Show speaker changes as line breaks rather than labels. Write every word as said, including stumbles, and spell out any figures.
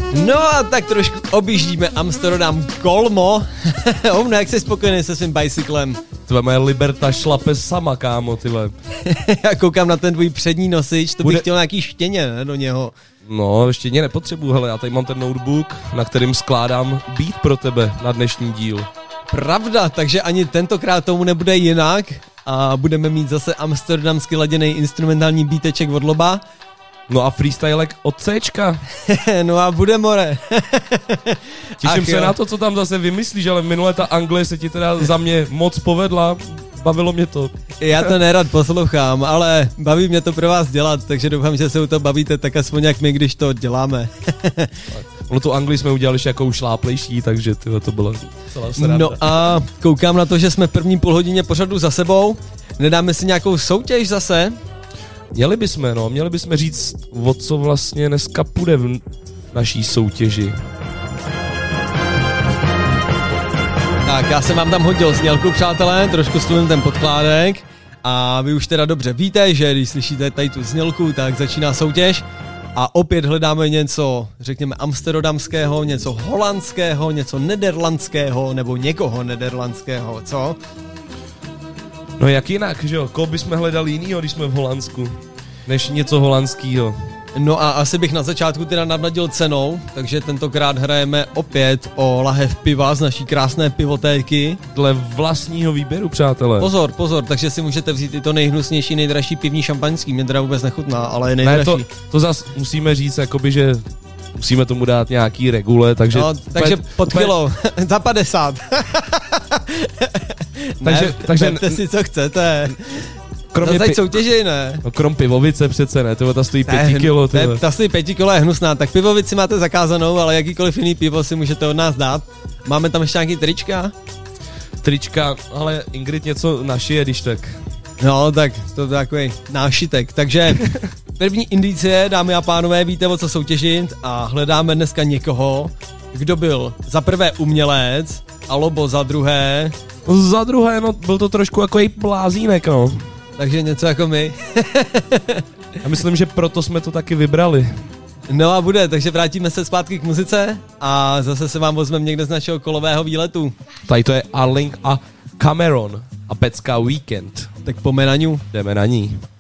No a tak trošku objíždíme Amsterdam kolmo. Homno, jak jsi spokojený se svým bicyklem?
Tvoje moje Liberta šlape sama, kámo, tyhle.
Já koukám na ten tvůj přední nosič, to bych
Bude...
chtěl nějaký štěně, ne, do něho.
No, ještě mě nepotřebuji, hele, já tady mám ten notebook, na kterým skládám beat pro tebe na dnešní díl.
Pravda, takže ani tentokrát tomu nebude jinak a budeme mít zase amsterdamsky laděný instrumentální beateček od Loba.
No a freestylek od Cčka.
No a bude more.
Těším
Ach,
se
jo.
na to, co tam zase vymyslíš, ale minule ta Anglie se ti teda za mě moc povedla. Bavilo mě to.
Já to nerad poslouchám, ale baví mě to pro vás dělat, takže doufám, že se u toho bavíte tak aspoň jak my, když to děláme.
No tu Anglii jsme udělali ještě jako šláplejší, takže tyhle, to bylo celá sranda.
No a koukám na to, že jsme první půl hodině pořadu za sebou. Nedáme si nějakou soutěž zase?
Měli bychom, no, měli bychom říct, o co vlastně dneska půjde v naší soutěži.
Tak já jsem vám tam hodil znělku, přátelé, trošku stůlím ten podkládek a vy už teda dobře víte, že když slyšíte tady tu znělku, tak začíná soutěž a opět hledáme něco, řekněme, amsterdamského, něco holandského, něco nederlandského nebo někoho nederlandského, co?
No jak jinak, že jo, koho bychom hledali jinýho, když jsme v Holandsku, než něco holandskýho.
No a asi bych na začátku teda nadnadil cenou, takže tentokrát hrajeme opět o lahev piva z naší krásné pivotéky.
Dle vlastního výběru, přátelé.
Pozor, pozor, takže si můžete vzít i to nejhnusnější, nejdražší pivní šampaňský, mě teda vůbec nechutná, ale je nejdražší.
Ne, to, to zas musíme říct, jakoby, že musíme tomu dát nějaký regule, takže...
No, takže
pet,
pod
pet,
kilo, za padesát.
takže,
ne,
takže
berte si, co chcete.
Kromě
Zase
pi-
soutěži, ne?
No, krom pivovice přece, ne, tyhle, ta stojí
Ne,
pěti kilo.
ne,
Tyhle.
ta stojí pěti kilo je hnusná, tak pivovici máte zakázanou, ale jakýkoliv jiný pivo si můžete od nás dát. Máme tam ještě nějaký trička?
Trička, ale Ingrid něco našije, když tak.
No, tak to je takový nášitek. Takže první indicie, dámy a pánové, víte, o co soutěžit a hledáme dneska někoho, kdo byl za prvé umělec, a Lobo za druhé.
Za druhé, no, byl to trošku jako její blázínek, no.
Takže něco jako my.
Já myslím, že proto jsme to taky vybrali.
No a bude, takže vrátíme se zpátky k muzice a zase se vám vezmeme někde z našeho kolového výletu.
Tady to je Arling a Cameron a pecka Weekend.
Tak pojďme na ňu.
Jdeme na ní.